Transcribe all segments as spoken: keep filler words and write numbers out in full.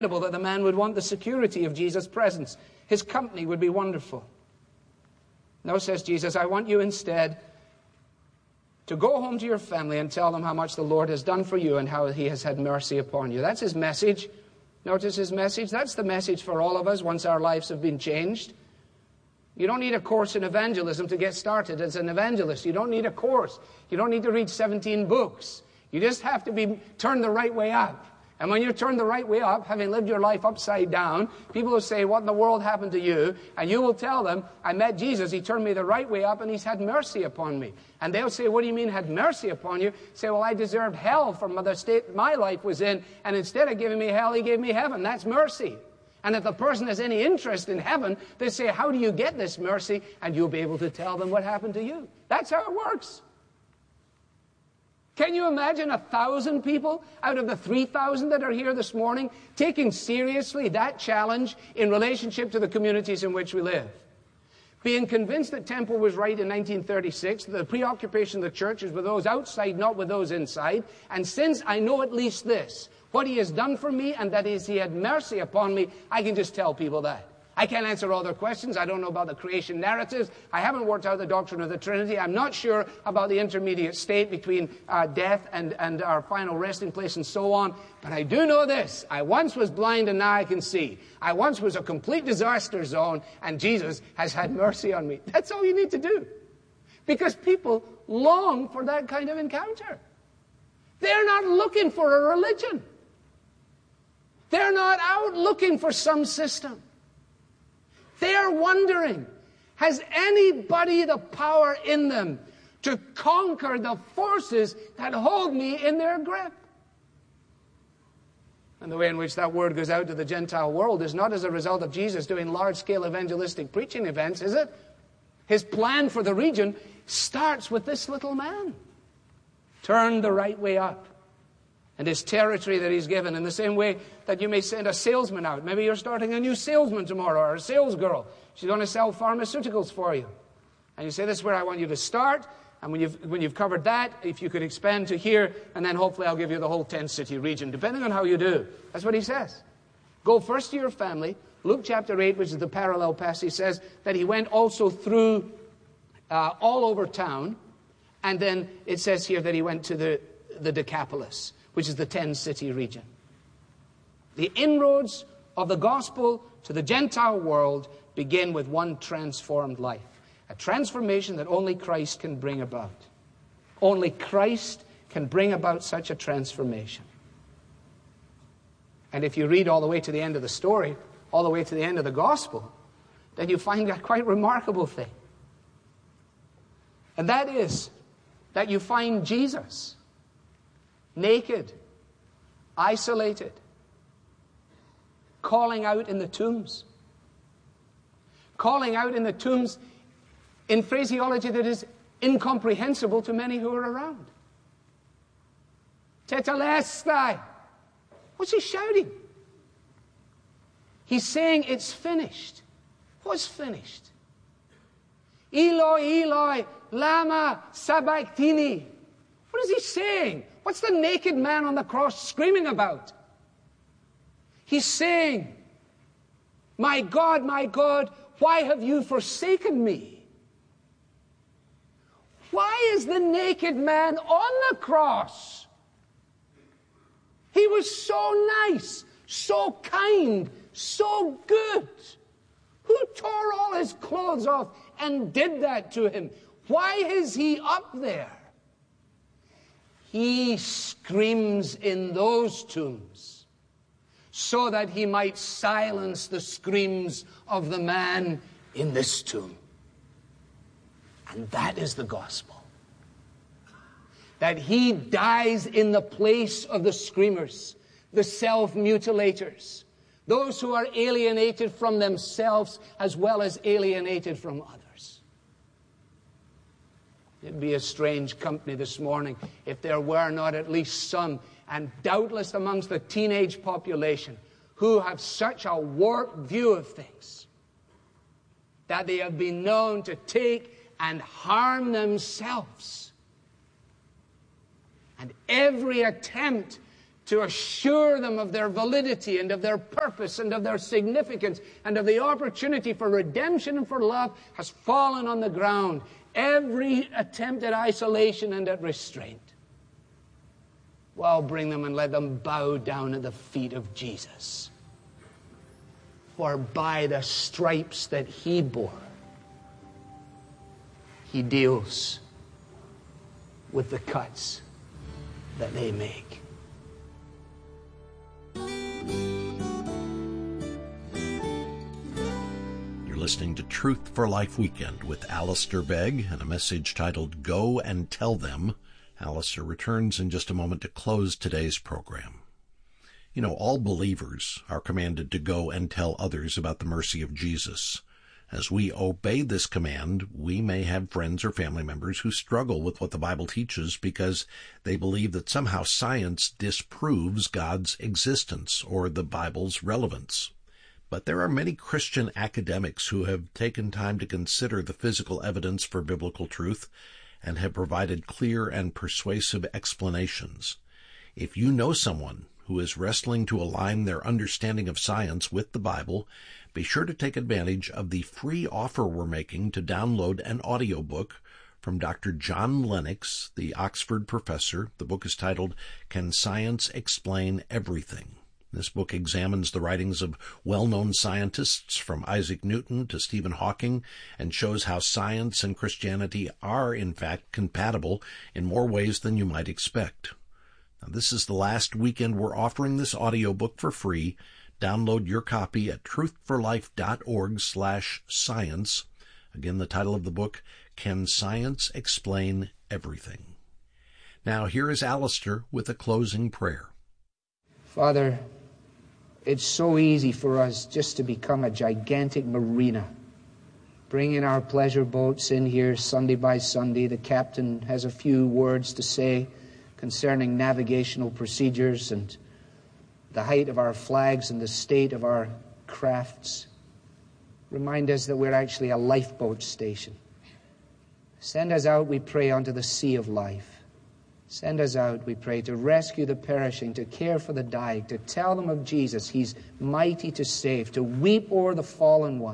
that the man would want the security of Jesus' presence. His company would be wonderful. No, says Jesus, I want you instead to go home to your family and tell them how much the Lord has done for you and how he has had mercy upon you. That's his message. Notice his message. That's the message for all of us once our lives have been changed. You don't need a course in evangelism to get started as an evangelist. You don't need a course. You don't need to read seventeen books. You just have to be turned the right way up. And when you're turned the right way up, having lived your life upside down, people will say, what in the world happened to you? And you will tell them, I met Jesus, he turned me the right way up, and he's had mercy upon me. And they'll say, what do you mean had mercy upon you? Say, well, I deserved hell from the state my life was in, and instead of giving me hell, he gave me heaven. That's mercy. And if the person has any interest in heaven, they say, how do you get this mercy? And you'll be able to tell them what happened to you. That's how it works. Can you imagine a thousand people out of the three thousand that are here this morning taking seriously that challenge in relationship to the communities in which we live? Being convinced that Temple was right in nineteen thirty-six, that the preoccupation of the church is with those outside, not with those inside. And since I know at least this, what he has done for me, and that is he had mercy upon me, I can just tell people that. I can't answer all their questions. I don't know about the creation narratives. I haven't worked out the doctrine of the Trinity. I'm not sure about the intermediate state between uh, death and, and our final resting place and so on. But I do know this. I once was blind and now I can see. I once was a complete disaster zone and Jesus has had mercy on me. That's all you need to do. Because people long for that kind of encounter. They're not looking for a religion. They're not out looking for some system. They're wondering, has anybody the power in them to conquer the forces that hold me in their grip? And the way in which that word goes out to the Gentile world is not as a result of Jesus doing large-scale evangelistic preaching events, is it? His plan for the region starts with this little man. Turn the right way up. And his territory that he's given, in the same way that you may send a salesman out. Maybe you're starting a new salesman tomorrow, or a sales girl. She's going to sell pharmaceuticals for you. And you say, this is where I want you to start. And when you've, when you've covered that, if you could expand to here, and then hopefully I'll give you the whole ten-city region, depending on how you do. That's what he says. Go first to your family. Luke chapter eight, which is the parallel passage, says that he went also through uh, all over town. And then it says here that he went to the, the Decapolis, which is the ten-city region. The inroads of the gospel to the Gentile world begin with one transformed life. A transformation that only Christ can bring about. Only Christ can bring about such a transformation. And if you read all the way to the end of the story, all the way to the end of the gospel, then you find a quite remarkable thing. And that is that you find Jesus naked, isolated, calling out in the tombs. Calling out in the tombs in phraseology that is incomprehensible to many who are around. Tetelestai. What's he shouting? He's saying it's finished. What's finished? Eloi, Eloi, lama sabachthani. What is he saying? What's the naked man on the cross screaming about? He's saying, my God, my God, why have you forsaken me? Why is the naked man on the cross? He was so nice, so kind, so good. Who tore all his clothes off and did that to him? Why is he up there? He screams in those tombs so that he might silence the screams of the man in this tomb. And that is the gospel. That he dies in the place of the screamers, the self-mutilators, those who are alienated from themselves as well as alienated from others. It'd be a strange company this morning if there were not at least some, and doubtless amongst the teenage population, who have such a warped view of things that they have been known to take and harm themselves. And every attempt to assure them of their validity and of their purpose and of their significance and of the opportunity for redemption and for love has fallen on the ground. Every attempt at isolation and at restraint. Well, bring them and let them bow down at the feet of Jesus. For by the stripes that he bore, he deals with the cuts that they make. You're listening to Truth for Life Weekend with Alistair Begg and a message titled Go and Tell Them. Alistair returns in just a moment to close today's program. You know, all believers are commanded to go and tell others about the mercy of Jesus. As we obey this command, we may have friends or family members who struggle with what the Bible teaches because they believe that somehow science disproves God's existence or the Bible's relevance. But there are many Christian academics who have taken time to consider the physical evidence for biblical truth and have provided clear and persuasive explanations. If you know someone who is wrestling to align their understanding of science with the Bible, be sure to take advantage of the free offer we're making to download an audiobook from Doctor John Lennox, the Oxford professor. The book is titled, Can Science Explain Everything? This book examines the writings of well-known scientists from Isaac Newton to Stephen Hawking and shows how science and Christianity are, in fact, compatible in more ways than you might expect. Now, this is the last weekend we're offering this audiobook for free. Download your copy at truthforlife.org slash science. Again, the title of the book, Can Science Explain Everything? Now, here is Alistair with a closing prayer. Father, it's so easy for us just to become a gigantic marina, bringing our pleasure boats in here Sunday by Sunday. The captain has a few words to say concerning navigational procedures and the height of our flags and the state of our crafts. Remind us that we're actually a lifeboat station. Send us out, we pray, onto the sea of life. Send us out, we pray, to rescue the perishing, to care for the dying, to tell them of Jesus. He's mighty to save, to weep o'er the fallen one.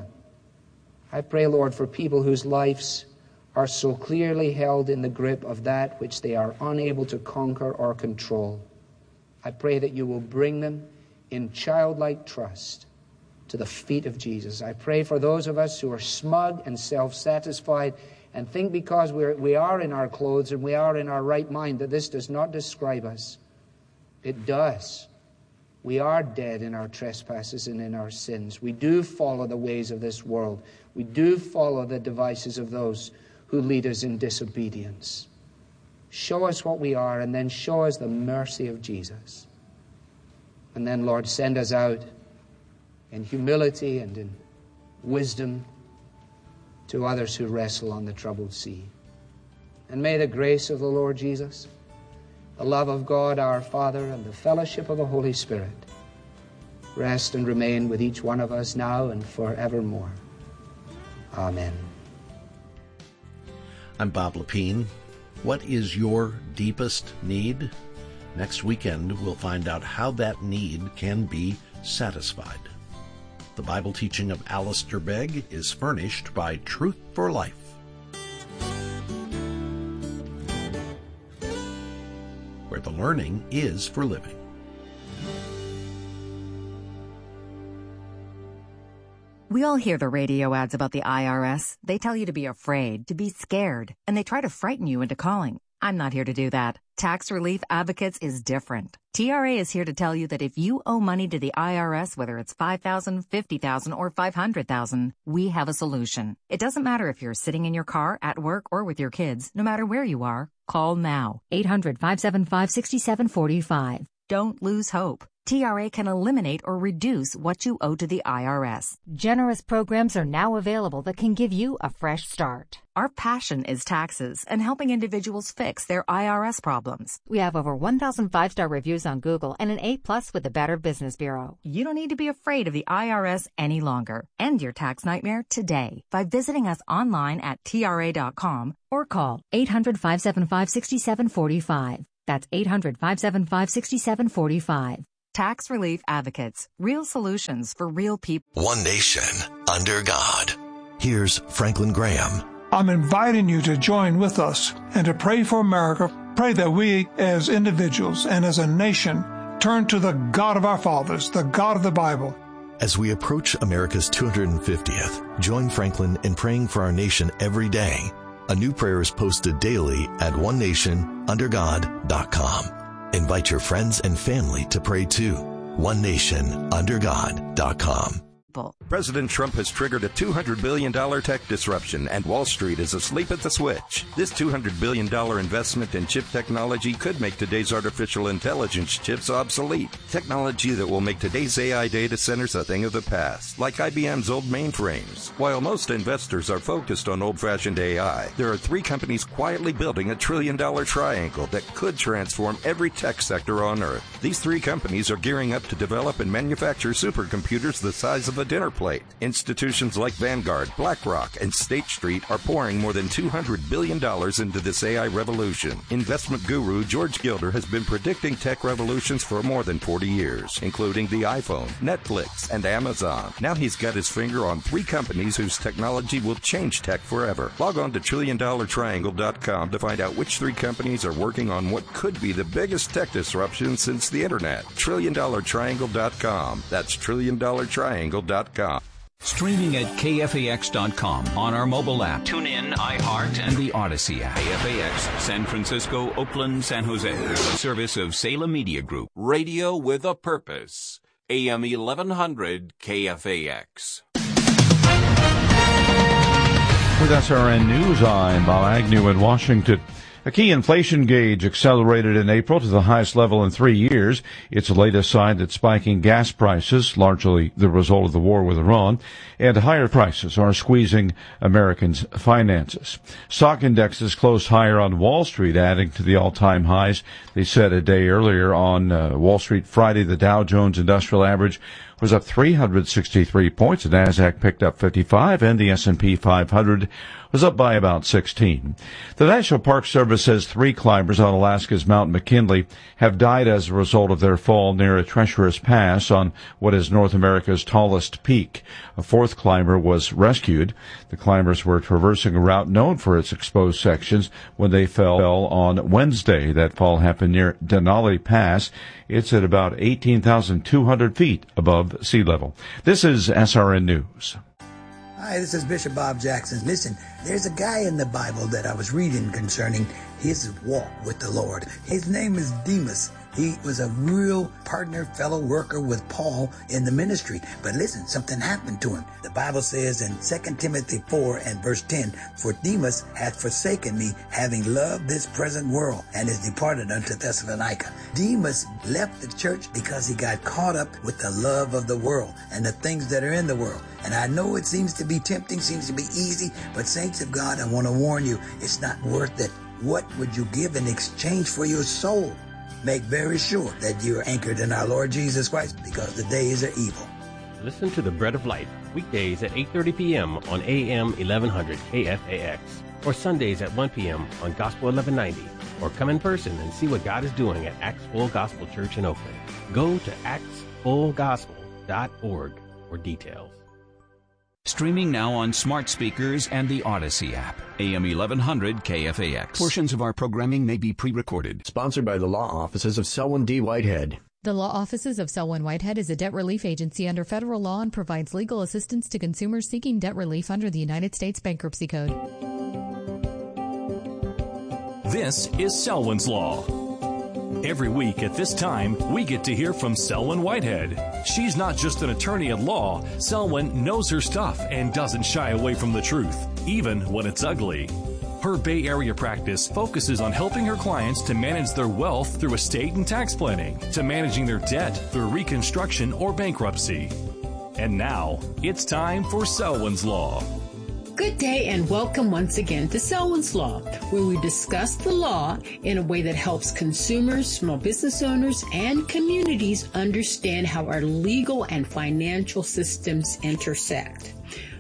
I pray, Lord, for people whose lives are so clearly held in the grip of that which they are unable to conquer or control. I pray that you will bring them in childlike trust to the feet of Jesus. I pray for those of us who are smug and self-satisfied and think because we're, we are in our clothes and we are in our right mind that this does not describe us. It does. We are dead in our trespasses and in our sins. We do follow the ways of this world. We do follow the devices of those who lead us in disobedience. Show us what we are, and then show us the mercy of Jesus. And then, Lord, send us out in humility and in wisdom to others who wrestle on the troubled sea. And may the grace of the Lord Jesus, the love of God our Father, and the fellowship of the Holy Spirit rest and remain with each one of us now and forevermore. Amen. I'm Bob Lepine. What is your deepest need? Next weekend, we'll find out how that need can be satisfied. The Bible teaching of Alistair Begg is furnished by Truth for Life. Where the learning is for living. We all hear the radio ads about the I R S. They tell you to be afraid, to be scared, and they try to frighten you into calling. I'm not here to do that. Tax Relief Advocates is different. T R A is here to tell you that if you owe money to the I R S, whether it's five thousand dollars, fifty thousand dollars, or five hundred thousand dollars, we have a solution. It doesn't matter if you're sitting in your car, at work, or with your kids. No matter where you are, call now. eight hundred, five seven five, six seven four five. Don't lose hope. T R A can eliminate or reduce what you owe to the I R S. Generous programs are now available that can give you a fresh start. Our passion is taxes and helping individuals fix their I R S problems. We have over one thousand five-star reviews on Google and an A plus with the Better Business Bureau. You don't need to be afraid of the I R S any longer. End your tax nightmare today by visiting us online at T R A dot com or call eight hundred, five seven five, six seven four five. That's eight hundred, five seven five, six seven four five. Tax Relief Advocates. Real solutions for real people. One nation under God. Here's Franklin Graham. I'm inviting you to join with us and to pray for America. Pray that we as individuals and as a nation turn to the God of our fathers, the God of the Bible. As we approach America's two hundred fiftieth, join Franklin in praying for our nation every day. A new prayer is posted daily at one nation under god dot com. Invite your friends and family to pray too. one nation under god dot com. President Trump has triggered a two hundred billion dollars tech disruption, and Wall Street is asleep at the switch. This two hundred billion dollars investment in chip technology could make today's artificial intelligence chips obsolete. Technology that will make today's A I data centers a thing of the past, like I B M's old mainframes. While most investors are focused on old-fashioned A I, there are three companies quietly building a trillion-dollar triangle that could transform every tech sector on Earth. These three companies are gearing up to develop and manufacture supercomputers the size of a dinner plate. Institutions like Vanguard, BlackRock, and State Street are pouring more than two hundred billion dollars into this A I revolution. Investment guru George Gilder has been predicting tech revolutions for more than forty years, including the iPhone, Netflix, and Amazon. Now he's got his finger on three companies whose technology will change tech forever. Log on to trillion dollar triangle dot com to find out which three companies are working on what could be the biggest tech disruption since the internet. trillion dollar triangle dot com. That's trillion dollar triangle dot com. Streaming at K F A X dot com on our mobile app, TuneIn, iHeart, and the Odyssey app. K F A X, San Francisco, Oakland, San Jose. A service of Salem Media Group. Radio with a purpose. A M eleven hundred K F A X. With S R N News, I'm Bob Agnew in Washington. A key inflation gauge accelerated in April to the highest level in three years. It's the latest sign that spiking gas prices, largely the result of the war with Iran, and higher prices are squeezing Americans' finances. Stock indexes closed higher on Wall Street, adding to the all-time highs they set a day earlier on uh, Wall Street Friday. The Dow Jones Industrial Average was up three hundred sixty-three points. The Nasdaq picked up fifty-five, and the S and P five hundred was up by about sixteen. The National Park Service says three climbers on Alaska's Mount McKinley have died as a result of their fall near a treacherous pass on what is North America's tallest peak. A fourth climber was rescued. The climbers were traversing a route known for its exposed sections when they fell on Wednesday. That fall happened near Denali Pass. It's at about eighteen thousand two hundred feet above sea level. This is S R N News. Hi, this is Bishop Bob Jackson. Listen, there's a guy in the Bible that I was reading concerning his walk with the Lord. His name is Demas. He was a real partner, fellow worker with Paul in the ministry. But listen, something happened to him. The Bible says in Second Timothy four and verse ten, "For Demas hath forsaken me, having loved this present world, and is departed unto Thessalonica." Demas left the church because he got caught up with the love of the world and the things that are in the world. And I know it seems to be tempting, seems to be easy, but saints of God, I want to warn you, it's not worth it. What would you give in exchange for your soul? Make very sure that you're anchored in our Lord Jesus Christ, because the days are evil. Listen to The Bread of Life, weekdays at eight thirty p.m. on A M eleven hundred K F A X, or Sundays at one p.m. on Gospel eleven ninety, or come in person and see what God is doing at Acts Full Gospel Church in Oakland. Go to acts full gospel dot org for details. Streaming now on smart speakers and the Odyssey app. A M eleven hundred K F A X. Portions of our programming may be pre-recorded. Sponsored by the law offices of Selwyn D. Whitehead. The law offices of Selwyn Whitehead is a debt relief agency under federal law and provides legal assistance to consumers seeking debt relief under the United States Bankruptcy Code. This is Selwyn's Law. Every week at this time, we get to hear from Selwyn Whitehead. She's not just an attorney at law. Selwyn knows her stuff and doesn't shy away from the truth, even when it's ugly. Her Bay Area practice focuses on helping her clients to manage their wealth through estate and tax planning, to managing their debt through reconstruction or bankruptcy. And now, it's time for Selwyn's Law. Good day and welcome once again to Selwyn's Law, where we discuss the law in a way that helps consumers, small business owners, and communities understand how our legal and financial systems intersect.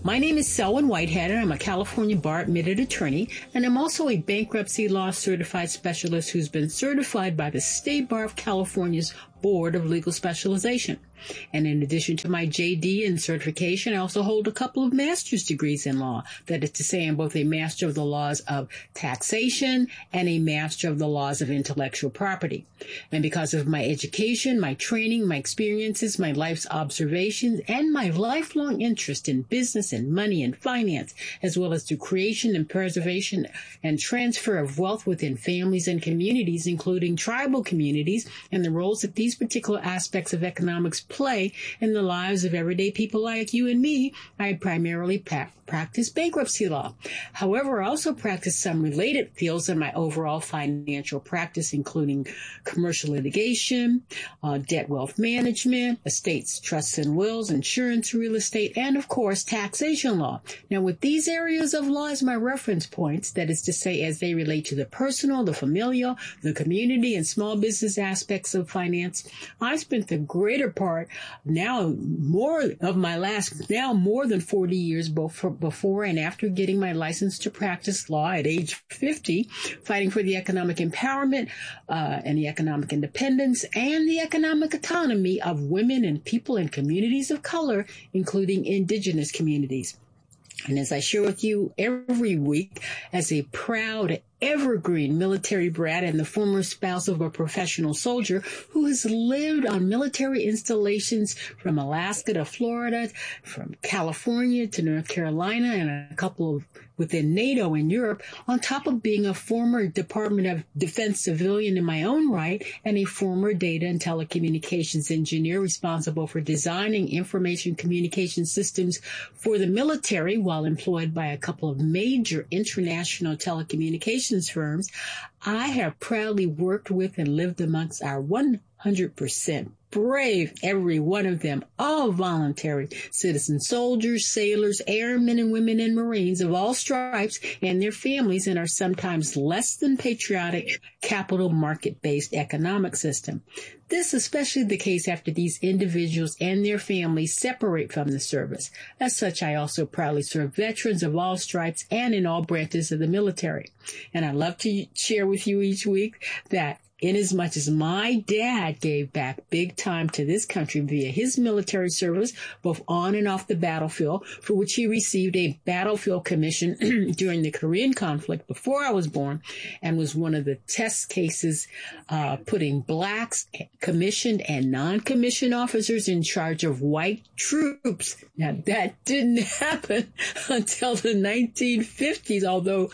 My name is Selwyn Whitehead, and I'm a California Bar Admitted Attorney, and I'm also a bankruptcy law certified specialist who's been certified by the State Bar of California's Board of Legal Specialization. And in addition to my J D and certification, I also hold a couple of master's degrees in law. That is to say, I'm both a master of the laws of taxation and a master of the laws of intellectual property. And because of my education, my training, my experiences, my life's observations, and my lifelong interest in business and money and finance, as well as the creation and preservation and transfer of wealth within families and communities, including tribal communities, and the roles that these particular aspects of economics play in the lives of everyday people like you and me, I primarily pa- practice bankruptcy law. However, I also practice some related fields in my overall financial practice, including commercial litigation, uh, debt wealth management, estates, trusts and wills, insurance, real estate, and of course, taxation law. Now, with these areas of law as my reference points, that is to say, as they relate to the personal, the familial, the community, and small business aspects of finance, I spent the greater part now more of my last, now more than forty years both before and after getting my license to practice law at age fifty, fighting for the economic empowerment uh, and the economic independence and the economic autonomy of women and people in communities of color, including indigenous communities. And as I share with you every week, as a proud evergreen military brat and the former spouse of a professional soldier who has lived on military installations from Alaska to Florida, from California to North Carolina, and a couple of within NATO in Europe, on top of being a former Department of Defense civilian in my own right and a former data and telecommunications engineer responsible for designing information communication systems for the military while employed by a couple of major international telecommunications firms, I have proudly worked with and lived amongst our one hundred percent brave, every one of them, all voluntary citizen soldiers, sailors, airmen and women and Marines of all stripes and their families in our sometimes less than patriotic capital market-based economic system. This is especially the case after these individuals and their families separate from the service. As such, I also proudly serve veterans of all stripes and in all branches of the military. And I love to share with you each week that inasmuch as my dad gave back big time to this country via his military service, both on and off the battlefield, for which he received a battlefield commission during the Korean conflict before I was born, and was one of the test cases uh, putting blacks, commissioned and non-commissioned officers in charge of white troops. Now, that didn't happen until the nineteen fifties, although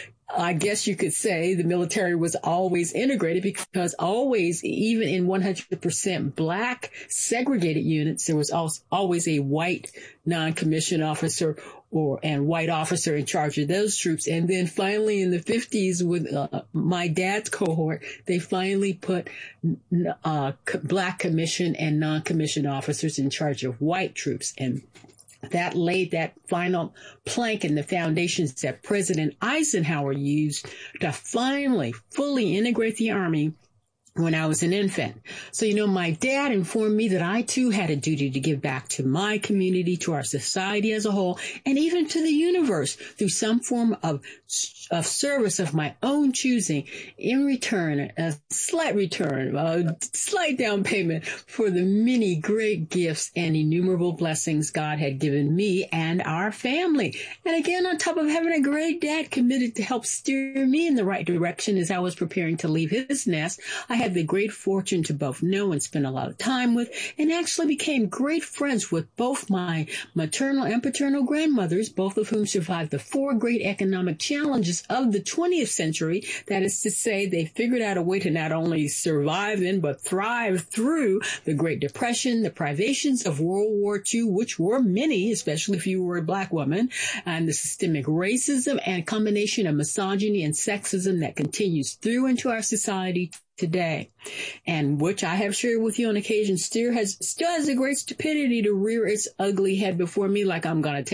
I guess you could say the military was always integrated, because always, even in one hundred percent black segregated units, there was always a white non-commissioned officer or and white officer in charge of those troops. And then finally in the fifties with uh, my dad's cohort, they finally put uh, black commissioned and non-commissioned officers in charge of white troops. And that laid that final plank in the foundations that President Eisenhower used to finally fully integrate the Army when I was an infant. So, you know, my dad informed me that I too had a duty to give back to my community, to our society as a whole, and even to the universe through some form of of service of my own choosing, in return, a slight return, a slight down payment for the many great gifts and innumerable blessings God had given me and our family. And again, on top of having a great dad committed to help steer me in the right direction as I was preparing to leave his nest, I had the great fortune to both know and spend a lot of time with, and actually became great friends with both my maternal and paternal grandmothers, both of whom survived the four great economic challenges of the twentieth century. That is to say, they figured out a way to not only survive in, but thrive through the Great Depression, the privations of World War Two, which were many, especially if you were a black woman, and the systemic racism and combination of misogyny and sexism that continues through into our society today, and which I have shared with you on occasion, still has still has a great stupidity to rear its ugly head before me like I'm going to take it.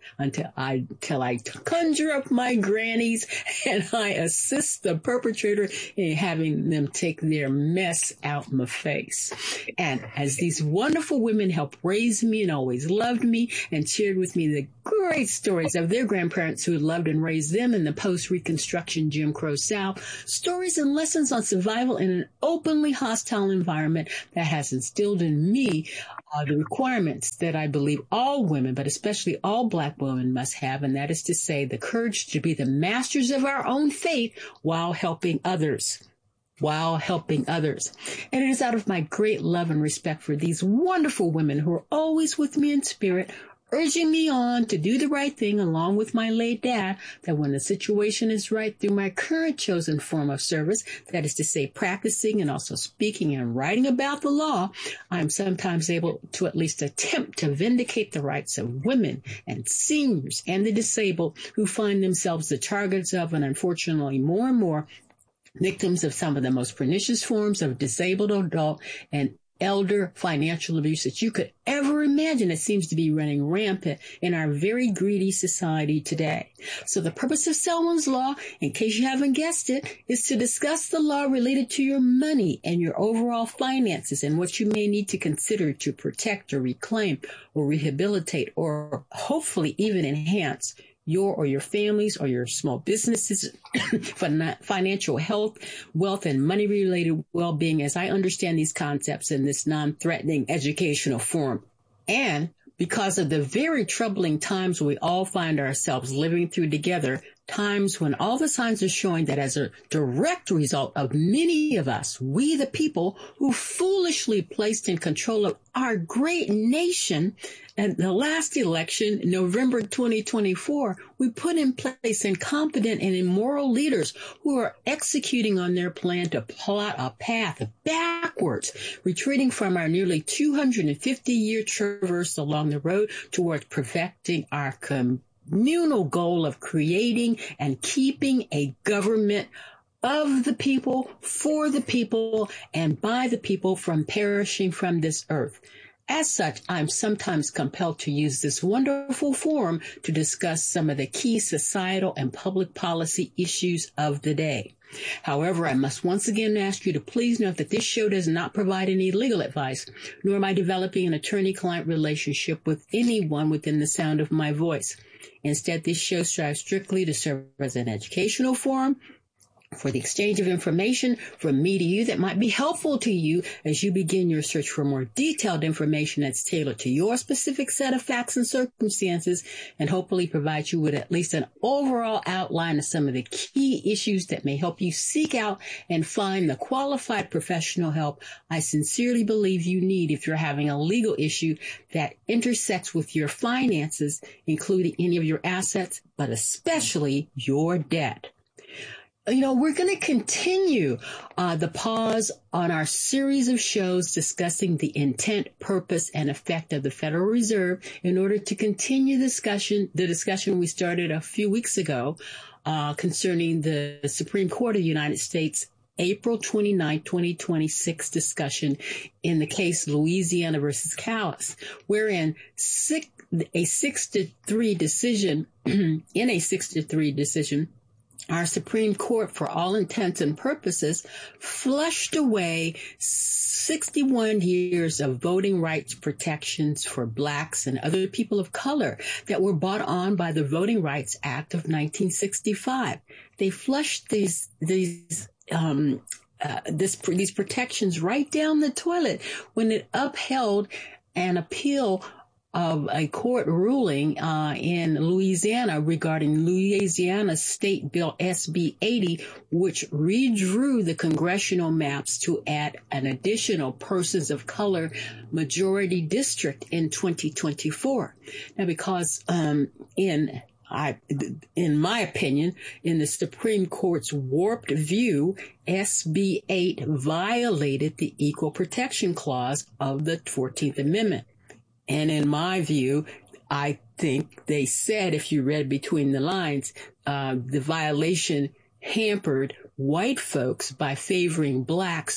until I, until I conjure up my grannies and I assist the perpetrator in having them take their mess out my face. And as these wonderful women helped raise me and always loved me and shared with me the great stories of their grandparents who loved and raised them in the post-Reconstruction Jim Crow South, stories and lessons on survival in an openly hostile environment that has instilled in me uh, the requirements that I believe all women, but especially all Black women, must have, and that is to say the courage to be the masters of our own fate while helping others. while helping others. And it is out of my great love and respect for these wonderful women who are always with me in spirit, urging me on to do the right thing along with my late dad, that when the situation is right through my current chosen form of service, that is to say practicing and also speaking and writing about the law, I am sometimes able to at least attempt to vindicate the rights of women and seniors and the disabled who find themselves the targets of, and unfortunately more and more, victims of some of the most pernicious forms of disabled adult and elder financial abuse that you could ever imagine. It seems to be running rampant in our very greedy society today. So the purpose of Selwyn's Law, in case you haven't guessed it, is to discuss the law related to your money and your overall finances and what you may need to consider to protect or reclaim or rehabilitate or hopefully even enhance your or your families or your small businesses financial health, wealth, and money-related well-being as I understand these concepts in this non-threatening educational form. And because of the very troubling times we all find ourselves living through together, times when all the signs are showing that as a direct result of many of us, we the people who foolishly placed in control of our great nation and the last election, November twenty twenty-four, we put in place incompetent and immoral leaders who are executing on their plan to plot a path backwards, retreating from our nearly two hundred fifty year traverse along the road towards perfecting our communal goal of creating and keeping a government of the people, for the people, and by the people from perishing from this earth. As such, I'm sometimes compelled to use this wonderful forum to discuss some of the key societal and public policy issues of the day. However, I must once again ask you to please note that this show does not provide any legal advice, nor am I developing an attorney-client relationship with anyone within the sound of my voice. Instead, this show strives strictly to serve as an educational forum for the exchange of information from me to you that might be helpful to you as you begin your search for more detailed information that's tailored to your specific set of facts and circumstances, and hopefully provide you with at least an overall outline of some of the key issues that may help you seek out and find the qualified professional help I sincerely believe you need if you're having a legal issue that intersects with your finances, including any of your assets, but especially your debt. You know, we're going to continue uh, the pause on our series of shows discussing the intent, purpose, and effect of the Federal Reserve in order to continue discussion, the discussion we started a few weeks ago uh, concerning the Supreme Court of the United States April twenty-ninth, twenty twenty-six discussion in the case Louisiana versus Callis, wherein six, a six to three decision, in a six to three decision, our Supreme Court, for all intents and purposes, flushed away sixty-one years of voting rights protections for blacks and other people of color that were brought on by the Voting Rights Act of nineteen sixty-five. They flushed these these um, uh, this these protections right down the toilet when it upheld an appeal of a court ruling uh, in Louisiana regarding Louisiana's State Bill S B eighty, which redrew the congressional maps to add an additional persons of color majority district in twenty twenty-four. Now, because um, in I, in my opinion, in the Supreme Court's warped view, S B eight violated the Equal Protection Clause of the fourteenth Amendment. And in my view, I think they said, if you read between the lines, uh, the violation hampered white folks by favoring blacks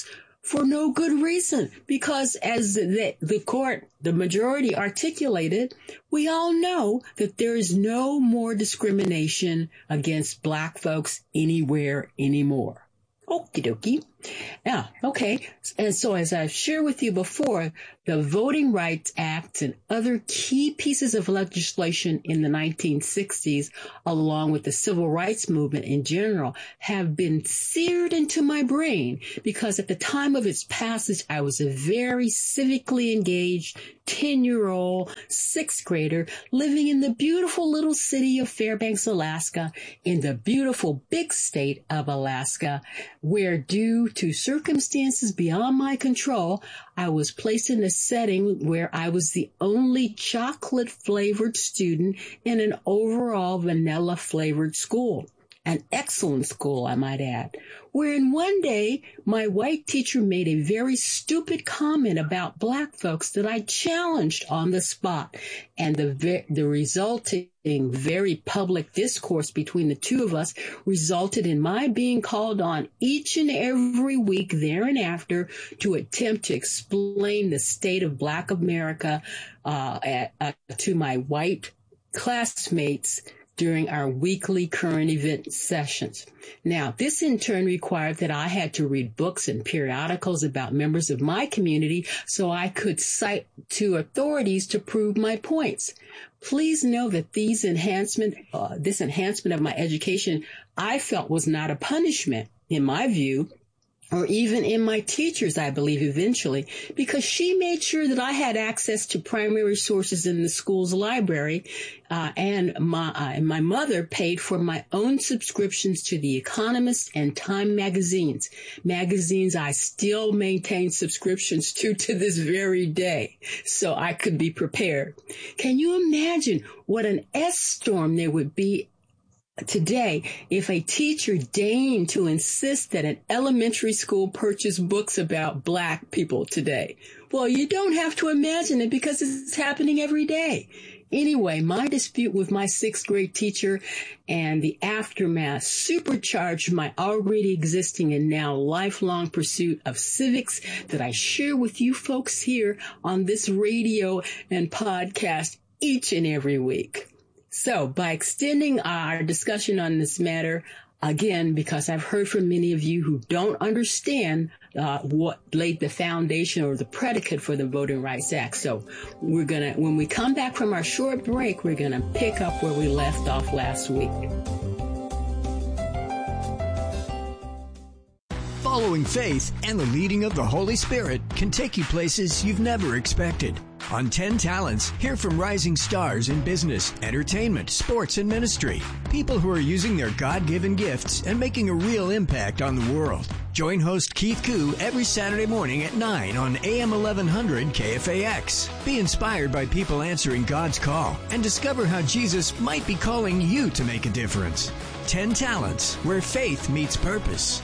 for no good reason, because as the, the court, the majority articulated, we all know that there is no more discrimination against black folks anywhere anymore. Okie dokie. Now, okay. And so as I've shared with you before, the Voting Rights Act and other key pieces of legislation in the nineteen sixties, along with the civil rights movement in general, have been seared into my brain because at the time of its passage, I was a very civically engaged ten-year-old sixth grader living in the beautiful little city of Fairbanks, Alaska, in the beautiful big state of Alaska, where due to circumstances beyond my control, I was placed in a setting where I was the only chocolate-flavored student in an overall vanilla-flavored school. An excellent school, I might add, wherein one day my white teacher made a very stupid comment about black folks that I challenged on the spot. And the ve- the resulting very public discourse between the two of us resulted in my being called on each and every week there and after to attempt to explain the state of black America uh, at, uh, to my white classmates during our weekly current event sessions. Now, this in turn required that I had to read books and periodicals about members of my community so I could cite to authorities to prove my points. Please know that these enhancement, uh, this enhancement of my education, I felt was not a punishment, in my view, or even in my teachers, I believe, eventually, because she made sure that I had access to primary sources in the school's library, uh, and my uh, and my mother paid for my own subscriptions to The Economist and Time magazines, magazines I still maintain subscriptions to to this very day, so I could be prepared. Can you imagine what an S-storm there would be today if a teacher deigned to insist that an elementary school purchase books about black people today? Well, you don't have to imagine it because it's happening every day. Anyway, my dispute with my sixth grade teacher and the aftermath supercharged my already existing and now lifelong pursuit of civics that I share with you folks here on this radio and podcast each and every week. So by extending our discussion on this matter, again, because I've heard from many of you who don't understand uh, what laid the foundation or the predicate for the Voting Rights Act. So we're going to, when we come back from our short break, we're going to pick up where we left off last week. Following faith and the leading of the Holy Spirit can take you places you've never expected. On ten Talents, hear from rising stars in business, entertainment, sports, and ministry. People who are using their God-given gifts and making a real impact on the world. Join host Keith Koo every Saturday morning at nine on A M eleven hundred K F A X. Be inspired by people answering God's call and discover how Jesus might be calling you to make a difference. ten Talents, where faith meets purpose.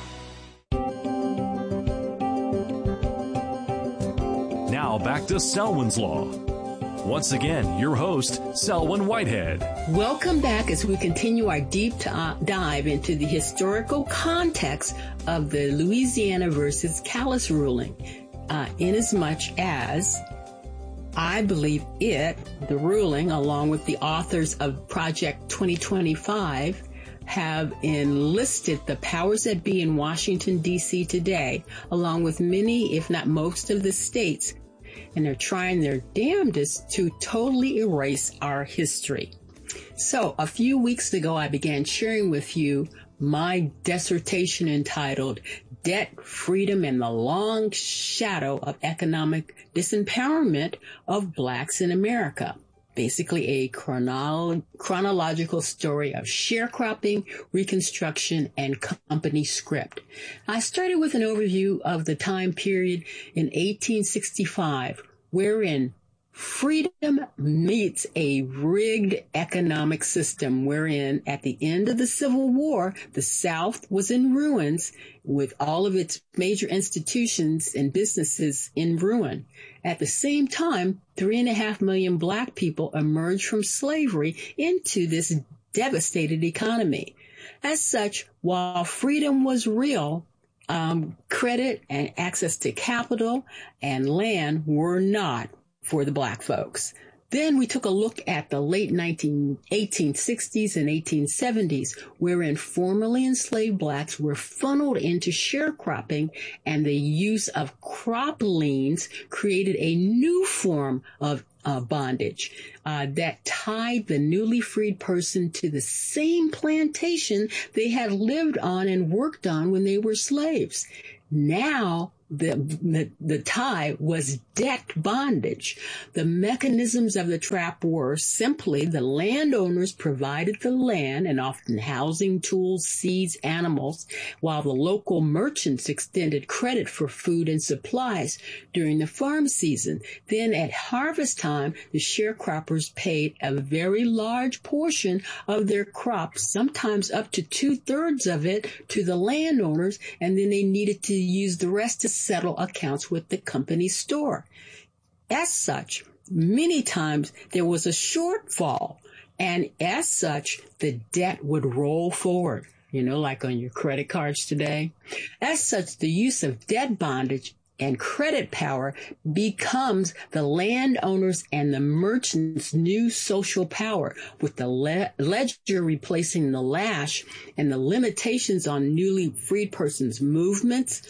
Now back to Selwyn's Law. Once again, your host, Selwyn Whitehead. Welcome back as we continue our deep dive into the historical context of the Louisiana versus Callis ruling, uh, inasmuch as I believe it, the ruling, along with the authors of Project twenty twenty-five, have enlisted the powers that be in Washington, D C today, along with many, if not most of the states, and they're trying their damnedest to totally erase our history. So a few weeks ago, I began sharing with you my dissertation entitled Debt, Freedom, and the Long Shadow of Economic Disempowerment of Blacks in America. Basically a chronolo- chronological story of sharecropping, Reconstruction, and company script. I started with an overview of the time period in eighteen sixty-five, wherein freedom meets a rigged economic system, wherein at the end of the Civil War, the South was in ruins with all of its major institutions and businesses in ruin. At the same time, three and a half million black people emerged from slavery into this devastated economy. As such, while freedom was real, um, credit and access to capital and land were not for the black folks. Then we took a look at the late eighteen sixties and eighteen seventies, wherein formerly enslaved blacks were funneled into sharecropping, and the use of crop liens created a new form of uh, bondage uh, that tied the newly freed person to the same plantation they had lived on and worked on when they were slaves. Now, The, the, the tie was debt bondage. The mechanisms of the trap were simply the landowners provided the land and often housing, tools, seeds, animals, while the local merchants extended credit for food and supplies during the farm season. Then at harvest time, the sharecroppers paid a very large portion of their crops, sometimes up to two-thirds of it, to the landowners, and then they needed to use the rest to settle accounts with the company store. As such, many times there was a shortfall, and as such, the debt would roll forward, you know, like on your credit cards today. As such, the use of debt bondage and credit power becomes the landowners and the merchants' new social power, with the le- ledger replacing the lash, and the limitations on newly freed persons' movements,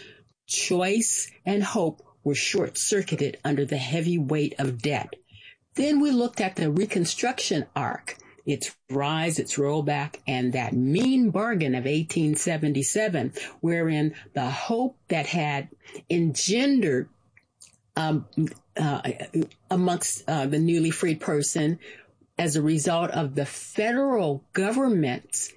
choice, and hope were short-circuited under the heavy weight of debt. Then we looked at the Reconstruction arc, its rise, its rollback, and that mean bargain of eighteen seventy-seven, wherein the hope that had engendered um, uh, amongst uh, the newly freed person as a result of the federal government's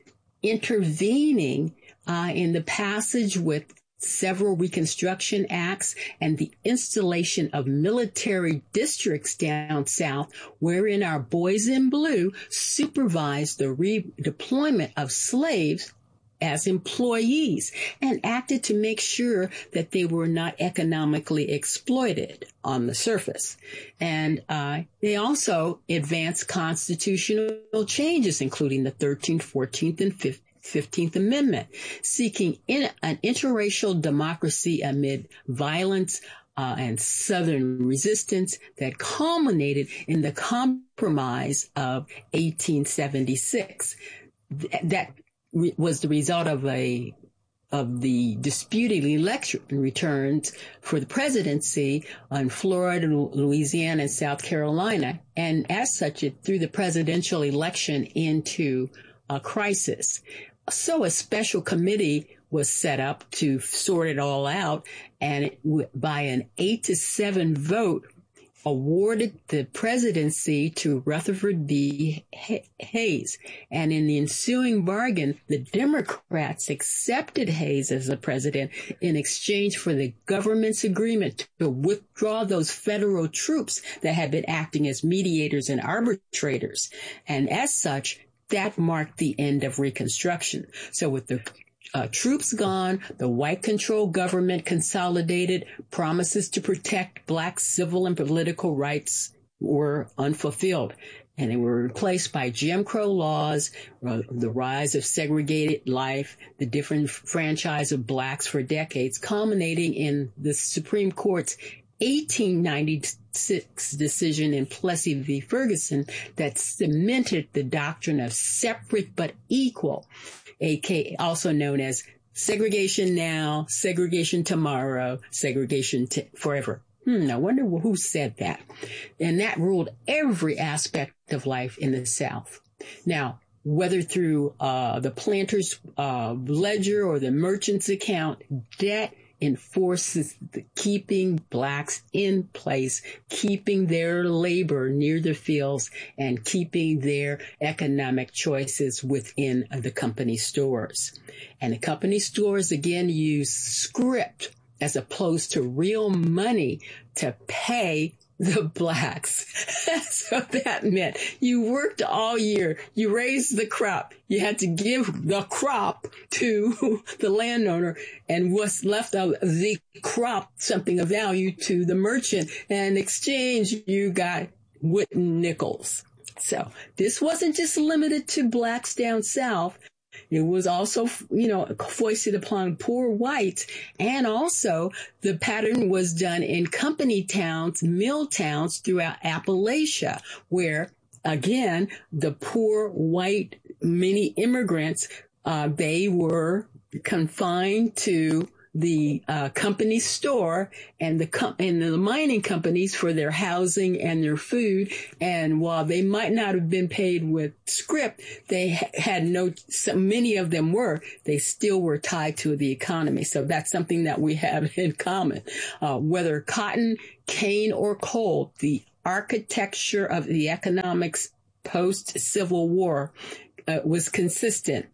intervening uh, in the passage with several Reconstruction Acts and the installation of military districts down south, wherein our boys in blue supervised the redeployment of slaves as employees and acted to make sure that they were not economically exploited on the surface. And uh, they also advanced constitutional changes, including the thirteenth, fourteenth, and fifteenth. fifteenth Amendment, seeking in an interracial democracy amid violence uh, and Southern resistance that culminated in the Compromise of eighteen seventy-six. Th- that re- was the result of a of the disputed election returns for the presidency on Florida, Louisiana, and South Carolina, and as such, it threw the presidential election into a crisis. So a special committee was set up to sort it all out, and it, by an eight to seven vote, awarded the presidency to Rutherford B. Hayes. And in the ensuing bargain, the Democrats accepted Hayes as the president in exchange for the government's agreement to withdraw those federal troops that had been acting as mediators and arbitrators. And as such, that marked the end of Reconstruction. So with the uh, troops gone, the white-controlled government consolidated, promises to protect black civil and political rights were unfulfilled. And they were replaced by Jim Crow laws, uh, the rise of segregated life, the different franchise of blacks for decades, culminating in the Supreme Court's eighteen ninety-six decision in Plessy v. Ferguson that cemented the doctrine of separate but equal, aka also known as segregation now, segregation tomorrow, segregation t- forever. Hmm, I wonder who said that. And that ruled every aspect of life in the South. Now, whether through uh, the planter's uh, ledger or the merchant's account, debt enforces the keeping blacks in place, keeping their labor near the fields, and keeping their economic choices within the company stores. And the company stores, again, use script as opposed to real money to pay the blacks. So that meant you worked all year, you raised the crop, you had to give the crop to the landowner, and what's left of the crop, something of value, to the merchant, and in exchange you got wooden nickels. So this wasn't just limited to blacks down south. It was also, you know, foisted upon poor whites. And also the pattern was done in company towns, mill towns throughout Appalachia, where, again, the poor white, many immigrants, uh, they were confined to the uh, company store and the com- and the mining companies for their housing and their food. And while they might not have been paid with scrip, they ha- had no, so many of them were, they still were tied to the economy. So that's something that we have in common. Uh, whether cotton, cane, or coal, the architecture of the economics post-Civil War uh, was consistent.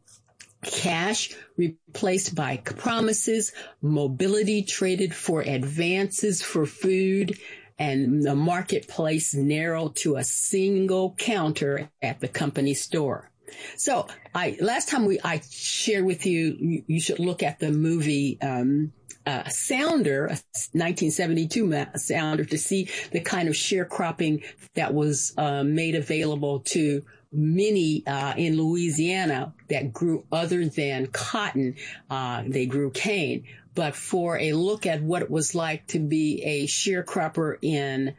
Cash replaced by promises, mobility traded for advances for food, and the marketplace narrowed to a single counter at the company store. So I, last time we, I shared with you, you, you should look at the movie, um, uh, Sounder, a nineteen seventy-two Sounder, to see the kind of sharecropping that was, uh, made available to many uh, in Louisiana that grew other than cotton. Uh, they grew cane. But for a look at what it was like to be a sharecropper in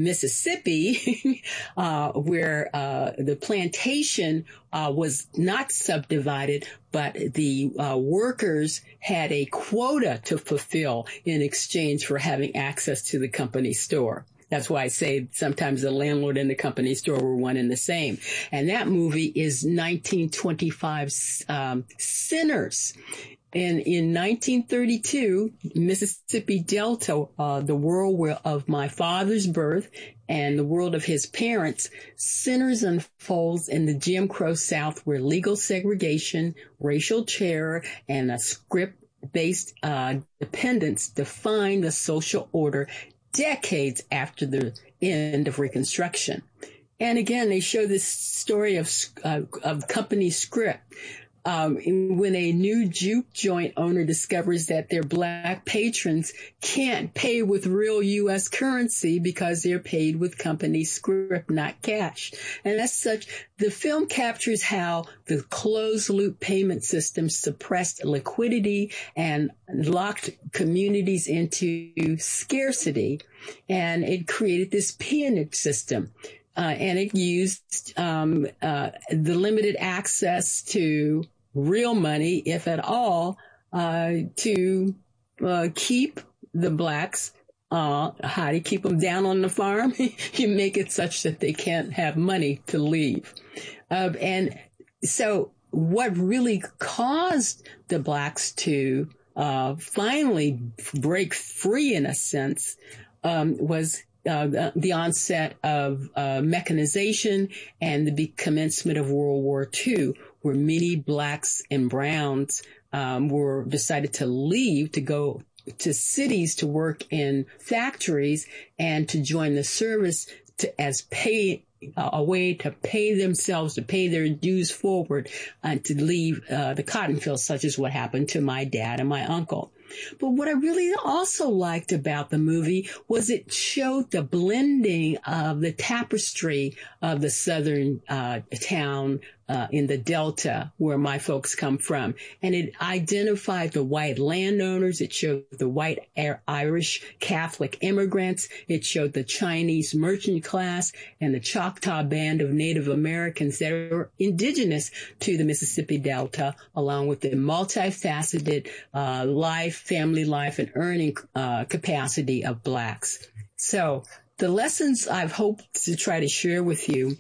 Mississippi, uh, where uh, the plantation uh, was not subdivided, but the uh, workers had a quota to fulfill in exchange for having access to the company store. That's why I say sometimes the landlord and the company store were one and the same. And that movie is nineteen twenty-five's um, Sinners. And in nineteen thirty-two, Mississippi Delta, uh, the world of my father's birth and the world of his parents, Sinners unfolds in the Jim Crow South, where legal segregation, racial terror, and a script-based uh, dependence define the social order decades after the end of Reconstruction. And again, they show this story of uh, of company script. Um, when a new juke joint owner discovers that their black patrons can't pay with real U S currency because they're paid with company script, not cash. And as such, the film captures how the closed loop payment system suppressed liquidity and locked communities into scarcity. And it created this peonage system. Uh, and it used um, uh, the limited access to real money, if at all, uh, to uh, keep the blacks. Uh, how do you keep them down on the farm? You make it such that they can't have money to leave. Uh, and so what really caused the blacks to uh, finally break free, in a sense, um, was Uh, the, the onset of uh, mechanization and the commencement of World War Two, where many blacks and browns um, were decided to leave to go to cities to work in factories and to join the service to, as pay uh, a way to pay themselves, to pay their dues forward, and to leave uh, the cotton fields, such as what happened to my dad and my uncle. But what I really also liked about the movie was it showed the blending of the tapestry of the southern uh, town uh, in the Delta, where my folks come from. And it identified the white landowners. It showed the white Irish Catholic immigrants. It showed the Chinese merchant class and the Choctaw band of Native Americans that are indigenous to the Mississippi Delta, along with the multifaceted uh, life, family life, and earning uh, capacity of blacks. So the lessons I've hoped to try to share with you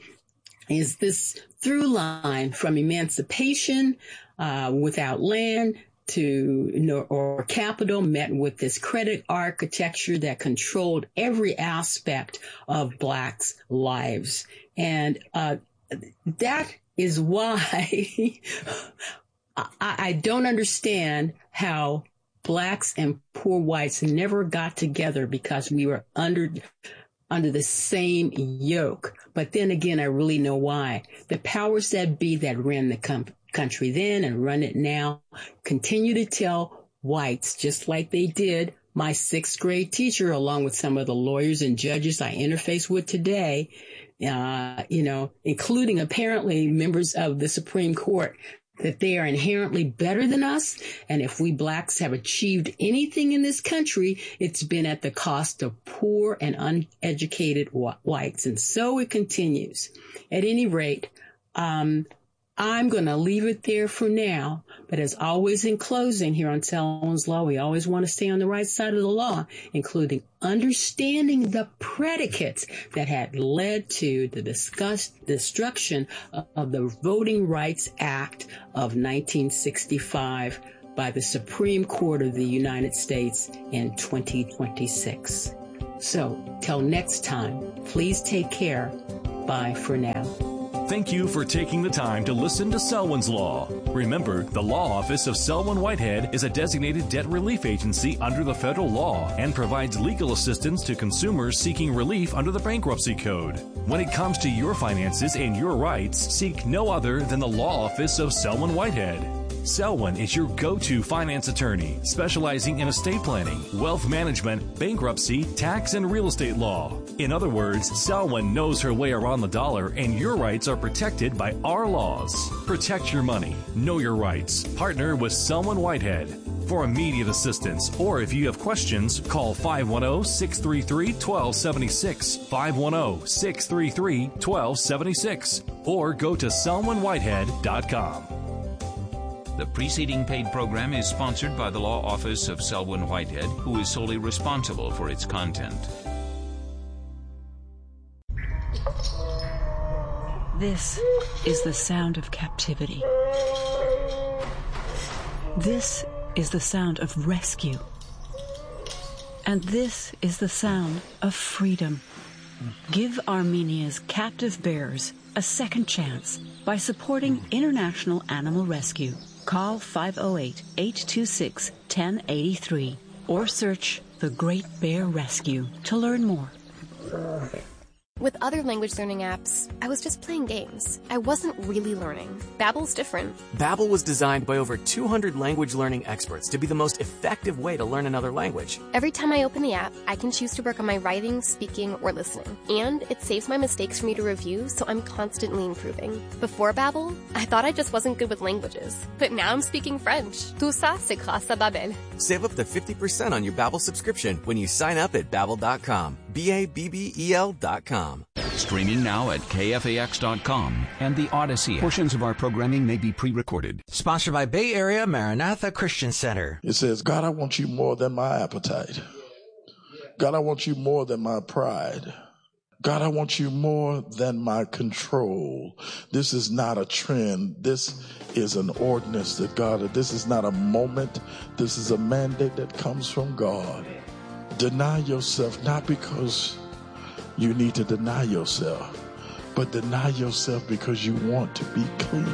is this through line from emancipation uh, without land to you know, or capital, met with this credit architecture that controlled every aspect of blacks' lives. And uh, that is why I, I don't understand how blacks and poor whites never got together, because we were under under the same yoke. But then again, I really know why. The powers that be that ran the com- country then and run it now continue to tell whites, just like they did my sixth grade teacher, along with some of the lawyers and judges I interface with today, uh, you know, including apparently members of the Supreme Court, that they are inherently better than us. And if we blacks have achieved anything in this country, it's been at the cost of poor and uneducated whites. And so it continues. At any rate, um, I'm going to leave it there for now. But as always, in closing here on Selwyn's Law, we always want to stay on the right side of the law, including understanding the predicates that had led to the discussed destruction of the Voting Rights Act of nineteen sixty-five by the Supreme Court of the United States in twenty twenty-six. So, till next time, please take care. Bye for now. Thank you for taking the time to listen to Selwyn's Law. Remember, the Law Office of Selwyn Whitehead is a designated debt relief agency under the federal law and provides legal assistance to consumers seeking relief under the Bankruptcy Code. When it comes to your finances and your rights, seek no other than the Law Office of Selwyn Whitehead. Selwyn is your go-to finance attorney, specializing in estate planning, wealth management, bankruptcy, tax, and real estate law. In other words, Selwyn knows her way around the dollar, and your rights are protected by our laws. Protect your money. Know your rights. Partner with Selwyn Whitehead. For immediate assistance, or if you have questions, call five one zero, six three three, one two seven six, five one zero, six three three, one two seven six, or go to selwyn whitehead dot com. The preceding paid program is sponsored by the Law Office of Selwyn Whitehead, who is solely responsible for its content. This is the sound of captivity. This is the sound of rescue. And this is the sound of freedom. Give Armenia's captive bearers a second chance by supporting International Animal Rescue. Call five oh eight, eight two six, one oh eight three or search The Great Bear Rescue to learn more. With other language learning apps, I was just playing games. I wasn't really learning. Babbel's different. Babbel was designed by over two hundred language learning experts to be the most effective way to learn another language. Every time I open the app, I can choose to work on my writing, speaking, or listening. And it saves my mistakes for me to review, so I'm constantly improving. Before Babbel, I thought I just wasn't good with languages. But now I'm speaking French. Tout ça, c'est grâce à Babbel. Save up to fifty percent on your Babbel subscription when you sign up at babbel dot com. B A B B E L dot com. Streaming now at K F A X dot com and the Odyssey app. Portions of our programming may be pre-recorded. Sponsored by Bay Area Maranatha Christian Center. It says, God, I want you more than my appetite. God, I want you more than my pride. God, I want you more than my control. This is not a trend. This is an ordinance that God, this is not a moment. This is a mandate that comes from God. Deny yourself, not because you need to deny yourself, but deny yourself because you want to be clean.